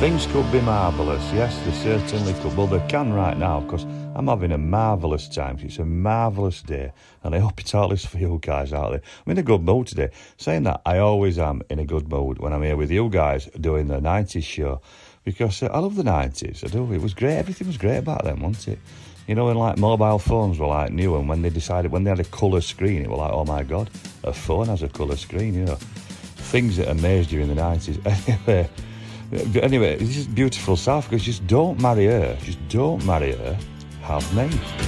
Things could be marvellous. Yes, they certainly could. Well, they can right now, because I'm having a marvellous time. It's a marvellous day, and I hope it's all this for you guys out there. I'm in a good mood today. Saying that, I always am in a good mood when I'm here with you guys doing the 90s show, because I love the 90s. I do. It was great. Everything was great back then, wasn't it? You know, when like mobile phones were like new, and when they had a colour screen, it was like, oh my God, a phone has a colour screen, you know. Things that amazed you in the 90s. Anyway, it's just beautiful stuff, because just don't marry her. Just don't marry her. Have me.